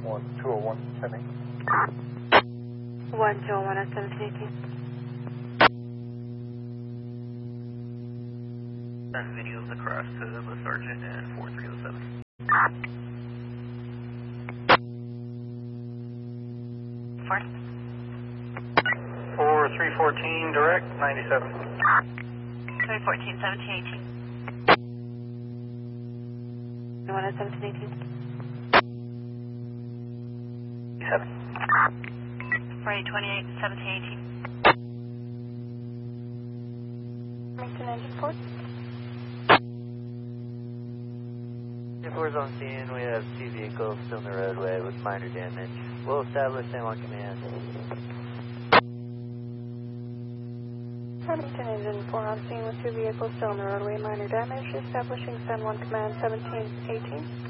201, 1018. 101 at 1718. Send videos across to the sergeant and 4307. 4314 direct, 97. 314, 1718. 1 at 1718. 7. 4828, 1718. Remington engine port. If we're on scene, we have 2 vehicles still in the roadway with minor damage. We'll establish them on command. Remington engine 4 on scene with 2 vehicles still in the roadway, minor damage. Establishing San Juan command 1718.